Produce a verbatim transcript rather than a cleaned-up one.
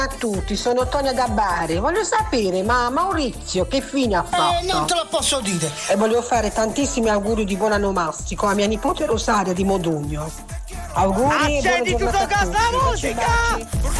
a tutti, sono Tonia da Bari. Voglio sapere, ma Maurizio che fine ha fatto? Eh, non te lo posso dire. E voglio fare tantissimi auguri di buon onomastico a mia nipote Rosaria di Modugno. Auguri e buona Accendi giornata tutto a gas tutti. la Baci, musica! baci.